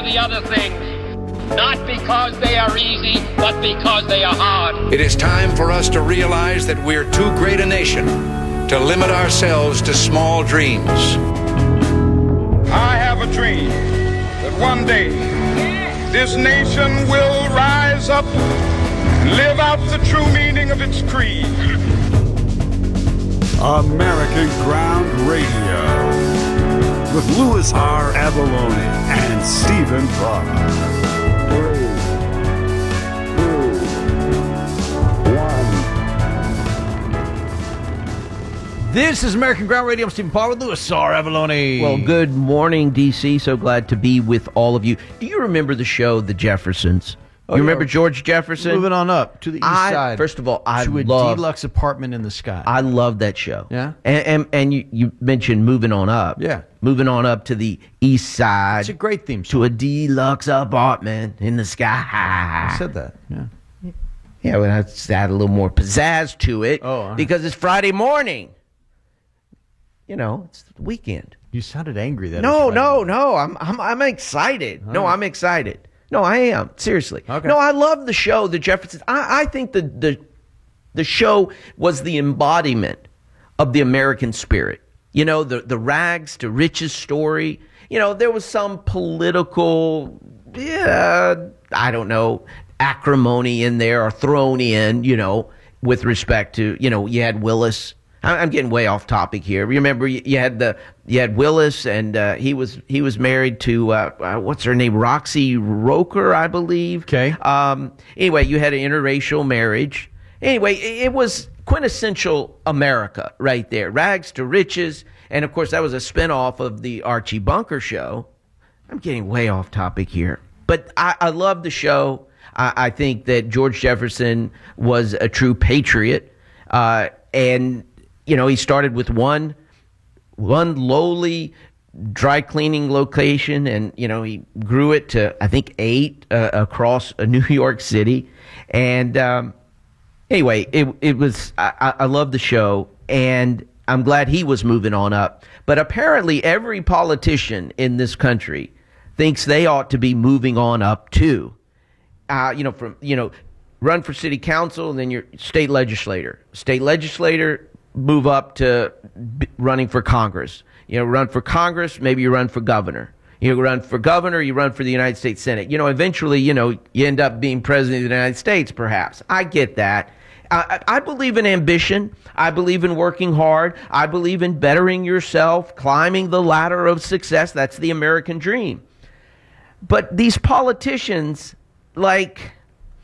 the other things, not because they are easy, but because they are hard. It is time for us to realize that we're too great a nation to limit ourselves to small dreams. I have a dream that one day this nation will rise up and live out the true meaning of its creed. American Ground Radio with Louis R. Avallone and Stephen Parr. This is American Ground Radio. I'm Stephen Parr with Louis R. Avallone. Well, good morning, D.C. So glad to be with all of you. Do you remember the show The Jeffersons? You remember George Jefferson? Moving on up to the east side. First of all, I to a love deluxe apartment in the sky. I love that show. Yeah? And you mentioned moving on up. Yeah. Moving on up to the east side. It's a great theme song. To a deluxe apartment in the sky. I said that. Yeah. Yeah, well, let's add a little more pizzazz to it. Because it's Friday morning. You know, it's the weekend. You sounded angry that. No. I'm excited. No, I'm excited. No, I am. Seriously. Okay. No, I love the show, The Jeffersons. I think the show was the embodiment of the American spirit. You know, the rags to riches story. You know, there was some political, I don't know, acrimony in there or thrown in, you know, with respect to, you know, you had Willis. I'm getting way off topic here. Remember, you had Willis, and he was married to what's her name, Roxy Roker, I believe. Okay. Anyway, you had an interracial marriage. Anyway, it was quintessential America right there, rags to riches, and of course that was a spinoff of the Archie Bunker show. I'm getting way off topic here, but I love the show. I think that George Jefferson was a true patriot, and you know, he started with one lowly dry cleaning location, and you know, he grew it to I think 8 across New York City. And anyway, it was I love the show, and I'm glad he was moving on up. But apparently, every politician in this country thinks they ought to be moving on up too. Run for city council, and then you're state legislator. Move up to running for Congress. You know, run for Congress, maybe you run for governor. You run for governor, you run for the United States Senate. You know, eventually, you know, you end up being president of the United States, perhaps. I get that. I believe in ambition. I believe in working hard. I believe in bettering yourself, climbing the ladder of success. That's the American dream. But these politicians, like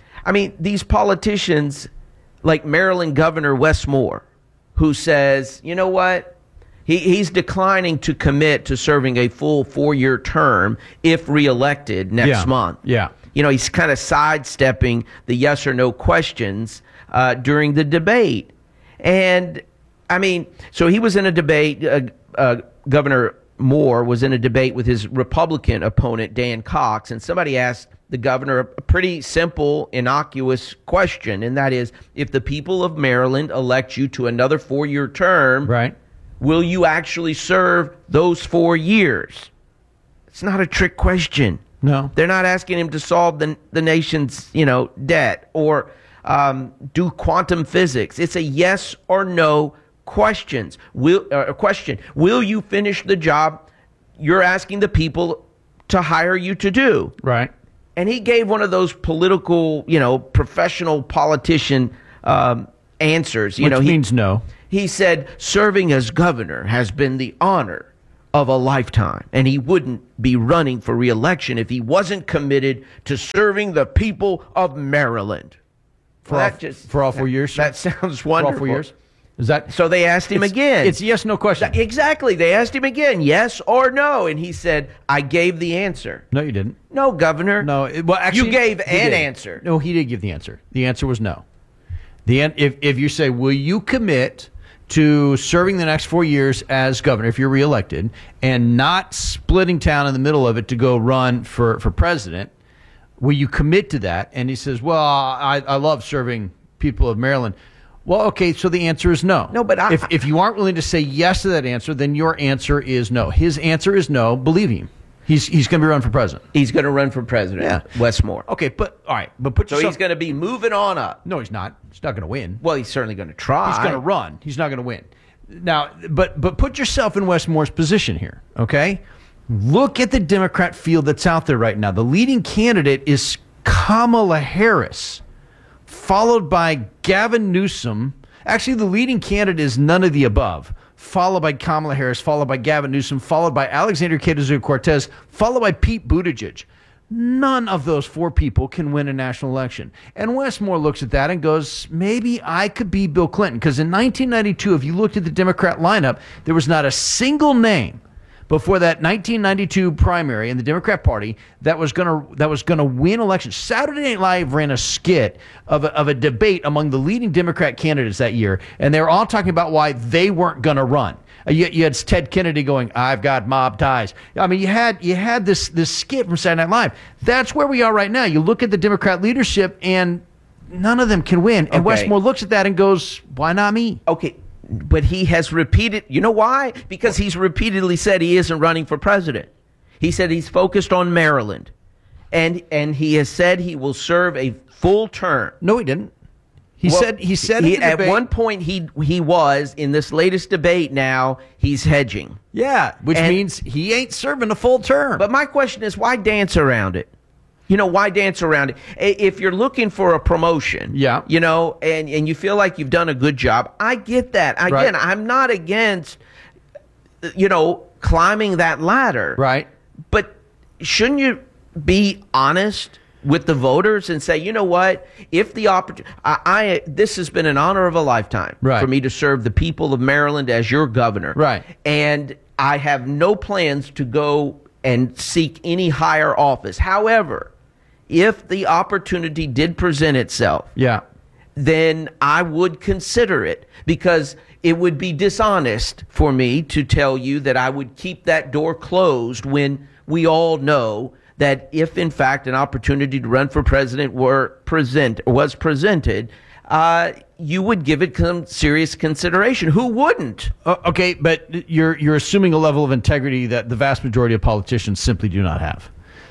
Maryland Governor Wes Moore, who says, you know what, he's declining to commit to serving a full 4-year term if reelected next month. Yeah. You know, he's kind of sidestepping the yes or no questions during the debate. And, I mean, so he was in a debate, Governor Moore was in a debate with his Republican opponent, Dan Cox, and somebody asked the governor a pretty simple, innocuous question, and that is, if the people of Maryland elect you to another 4-year term, right, will you actually serve those 4 years? It's not a trick question. No. They're not asking him to solve the nation's, you know, debt or do quantum physics. It's a yes or no question. Will you finish the job you're asking the people to hire you to do? Right. And he gave one of those political, you know, professional politician answers. Which means no. He said, serving as governor has been the honor of a lifetime, and he wouldn't be running for re-election if he wasn't committed to serving the people of Maryland. For all 4 years? That sounds wonderful. For all 4 years? Is that so? They asked him again. It's a yes, no question. Exactly. They asked him again, yes or no, and he said, "I gave the answer." No, you didn't. No, Governor. No. Well, actually, you gave an answer. No, he did give the answer. The answer was no. If you say, "Will you commit to serving the next 4 years as governor if you're reelected, and not splitting town in the middle of it to go run for president? Will you commit to that?" And he says, "Well, I love serving people of Maryland." Well, okay, so the answer is no. No, but if you aren't willing to say yes to that answer, then your answer is no. His answer is no. Believe him. He's going to be running for president. He's going to run for president. Yeah. Westmore. Okay, but all right, but put So yourself. he's going to be moving on up. No, he's not. He's not going to win. Well, he's certainly going to try. He's going to run. He's not going to win. Now, but put yourself in Westmore's position here, okay? Look at the Democrat field that's out there right now. The leading candidate is Kamala Harris, followed by Gavin Newsom. Actually, the leading candidate is none of the above, followed by Kamala Harris, followed by Gavin Newsom, followed by Alexandria Ocasio-Cortez, followed by Pete Buttigieg. None of those four people can win a national election. And Westmore looks at that and goes, maybe I could be Bill Clinton. Because in 1992, if you looked at the Democrat lineup, there was not a single name before that 1992 primary in the Democrat Party that was gonna win elections. Saturday Night Live ran a skit of a debate among the leading Democrat candidates that year, and they were all talking about why they weren't going to run. You had Ted Kennedy going, "I've got mob ties." I mean, you had this skit from Saturday Night Live. That's where we are right now. You look at the Democrat leadership, and none of them can win. And Okay. Westmore looks at that and goes, "Why not me?" Okay, but he has repeated. You know why? Because he's repeatedly said he isn't running for president. He said he's focused on Maryland, and he has said he will serve a full term. No, he didn't. He Well, said in the at debate- one point he was in this latest debate. Now he's hedging. Yeah, which And- means he ain't serving a full term. But my question is, why dance around it? You know, why dance around it? If you're looking for a promotion, Yeah. you know, and you feel like you've done a good job, I get that. Again, Right. I'm not against, you know, climbing that ladder. Right. But shouldn't you be honest with the voters and say, you know what, if the opportunity, this has been an honor of a lifetime Right. for me to serve the people of Maryland as your governor. Right. And I have no plans to go and seek any higher office. However, if the opportunity did present itself, Yeah. then I would consider it, because it would be dishonest for me to tell you that I would keep that door closed when we all know that if in fact an opportunity to run for president was presented, you would give it some serious consideration. Who wouldn't? Okay, but you're assuming a level of integrity that the vast majority of politicians simply do not have.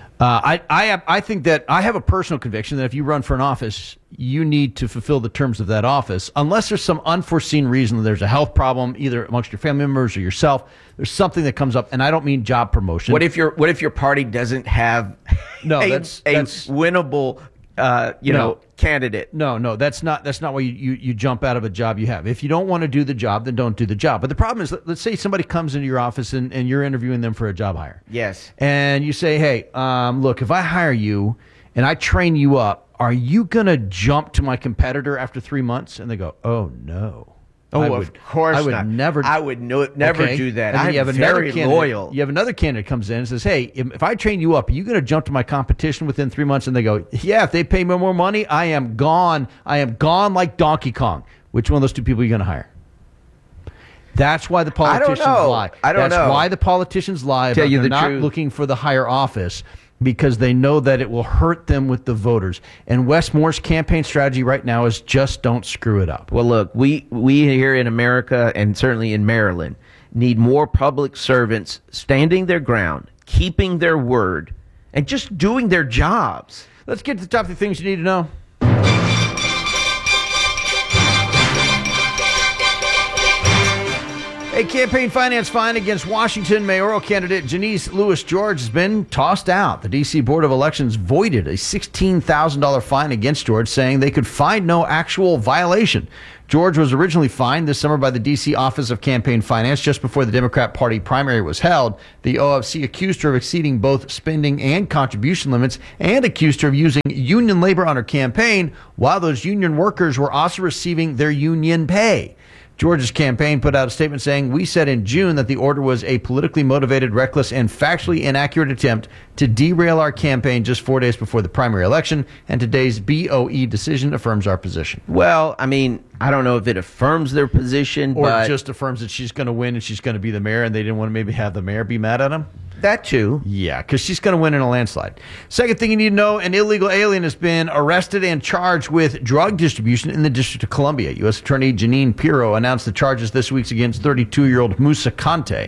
I think that I have a personal conviction that if you run for an office, you need to fulfill the terms of that office, unless there's some unforeseen reason. There's a health problem, either amongst your family members or yourself. There's something that comes up, and I don't mean job promotion. What if your party doesn't have No, a that's winnable candidate? No, that's not why you jump out of a job you have. If you don't want to do the job, then don't do the job. But the problem is, let's say somebody comes into your office and you're interviewing them for a job hire. Yes. And you say, hey, look, if I hire you and I train you up, are you going to jump to my competitor after 3 months? And they go, oh, no. Of course I would not. never. I would never Okay. do that. And then I'm you have another very candidate- loyal. You have another candidate comes in and says, hey, if I train you up, are you going to jump to my competition within 3 months? And they go, yeah, if they pay me more money, I am gone. I am gone like Donkey Kong. Which one of those two people are you going to hire? That's why the politicians know. lie. I don't That's know. why the politicians lie Tell about you they're the not truth. looking for the higher office, because they know that it will hurt them with the voters. And Westmore's campaign strategy right now is just don't screw it up. Well, look, we here in America, and certainly in Maryland, need more public servants standing their ground, keeping their word, and just doing their jobs. Let's get to the top 3 things you need to know. A campaign finance fine against Washington mayoral candidate Janice Lewis George has been tossed out. The D.C. Board of Elections voided a $16,000 fine against George, saying they could find no actual violation. George was originally fined this summer by the D.C. Office of Campaign Finance just before the Democrat Party primary was held. The OFC accused her of exceeding both spending and contribution limits and accused her of using union labor on her campaign, while those union workers were also receiving their union pay. George's campaign put out a statement saying, we said in June that the order was a politically motivated, reckless, and factually inaccurate attempt to derail our campaign just 4 days before the primary election, and today's BOE decision affirms our position. Well, I mean, I don't know if it affirms their position, Or but it just affirms that she's going to win and she's going to be the mayor, and they didn't want to maybe have the mayor be mad at him. that too. Yeah, because she's going to win in a landslide. Second thing you need to know, an illegal alien has been arrested and charged with drug distribution in the District of Columbia. U.S. Attorney Janine Pirro announced the charges this week against 32-year-old Musa Kante.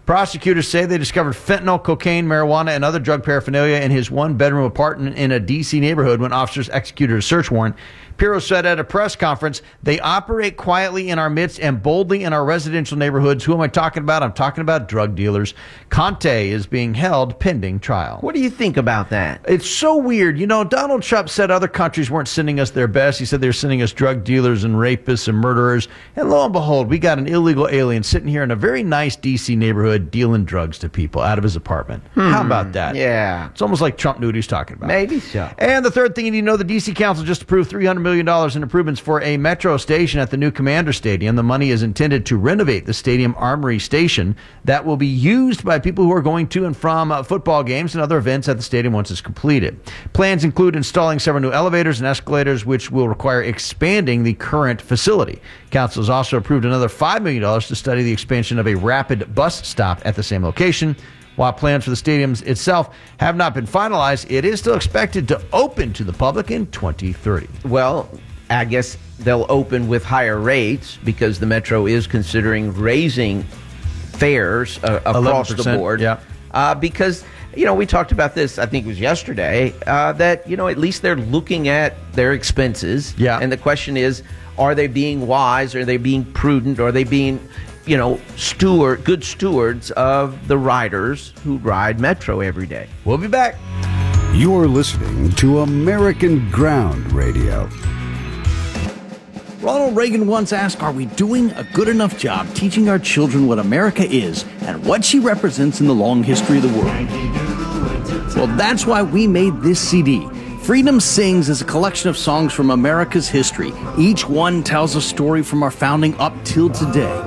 Prosecutors say they discovered fentanyl, cocaine, marijuana, and other drug paraphernalia in his one-bedroom apartment in a D.C. neighborhood when officers executed a search warrant. Pirro said at a press conference, they operate quietly in our midst and boldly in our residential neighborhoods. Who am I talking about? I'm talking about drug dealers. Conte is being held pending trial. What do you think about that? It's so weird. You know, Donald Trump said other countries weren't sending us their best. He said they were sending us drug dealers and rapists and murderers. And lo and behold, we got an illegal alien sitting here in a very nice D.C. neighborhood dealing drugs to people out of his apartment. How about that? Yeah. It's almost like Trump knew what he was talking about. Maybe so. And the third thing you need to know, the D.C. Council just approved $300 million in improvements for a metro station at the new Commander Stadium. The money is intended to renovate the Stadium Armory Station that will be used by people who are going to and from football games and other events at the stadium once it's completed. Plans include installing several new elevators and escalators, which will require expanding the current facility. Council has also approved another $5 million to study the expansion of a rapid bus stop at the same location. While plans for the stadiums itself have not been finalized, it is still expected to open to the public in 2030. Well, I guess they'll open with higher rates because the Metro is considering raising fares across the board. Yeah. Because, we talked about this, I think it was yesterday, that, at least they're looking at their expenses. Yeah. And the question is, are they being wise? Are they being prudent? Are they being, good stewards of the riders who ride Metro every day? We'll be back. You're listening to American Ground Radio. Ronald Reagan once asked, are we doing a good enough job teaching our children what America is and what she represents in the long history of the world? Well, that's why we made this CD. Freedom Sings is a collection of songs from America's history. Each one tells a story from our founding up till today.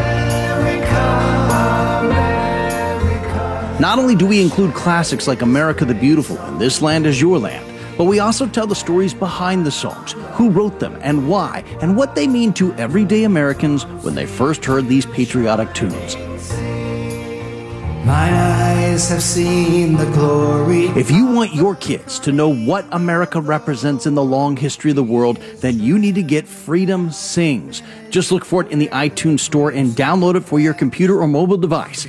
Not only do we include classics like America the Beautiful and This Land Is Your Land, but we also tell the stories behind the songs, who wrote them and why, and what they mean to everyday Americans when they first heard these patriotic tunes. My eyes have seen the glory. If you want your kids to know what America represents in the long history of the world, then you need to get Freedom Sings. Just look for it in the iTunes store and download it for your computer or mobile device.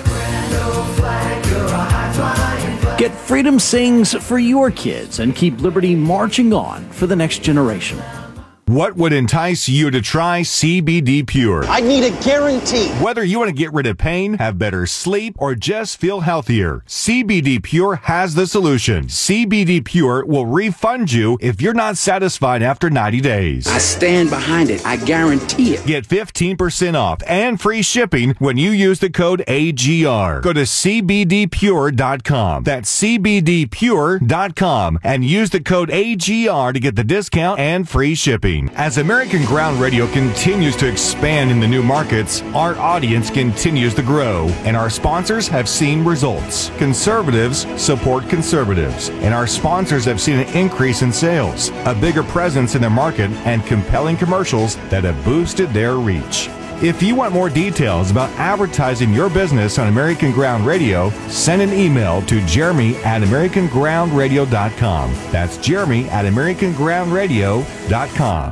Get Freedom Sings for your kids and keep liberty marching on for the next generation. What would entice you to try CBD Pure? I need a guarantee. Whether you want to get rid of pain, have better sleep, or just feel healthier, CBD Pure has the solution. CBD Pure will refund you if you're not satisfied after 90 days. I stand behind it. I guarantee it. Get 15% off and free shipping when you use the code AGR. Go to CBDPure.com. That's CBDPure.com and use the code AGR to get the discount and free shipping. As American Ground Radio continues to expand in the new markets, our audience continues to grow, and our sponsors have seen results. Conservatives support conservatives, and our sponsors have seen an increase in sales, a bigger presence in their market, and compelling commercials that have boosted their reach. If you want more details about advertising your business on American Ground Radio, send an email to Jeremy@AmericanGroundRadio.com. That's Jeremy@AmericanGroundRadio.com.